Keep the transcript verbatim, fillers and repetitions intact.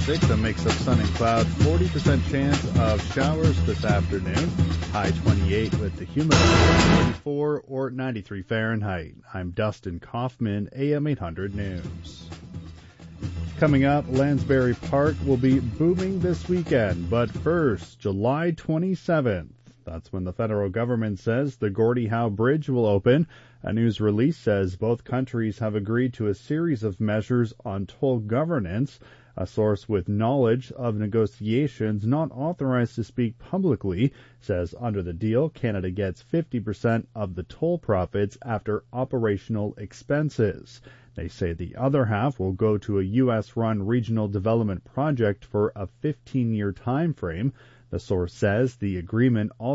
twenty-six, a mix of sun and cloud, forty percent chance of showers this afternoon. High twenty-eight with the humidity forty-four or ninety-three Fahrenheit. I'm Dustin Kaufman, A M eight hundred News. Coming up, Lansbury Park will be booming this weekend, but first, July twenty-seventh. That's when the federal government says the Gordie Howe Bridge will open. A news release says both countries have agreed to a series of measures on toll governance. A source with knowledge of negotiations not authorized to speak publicly says under the deal, Canada gets fifty percent of the toll profits after operational expenses. They say the other half will go to a U S-run regional development project for a fifteen-year time frame. The source says the agreement also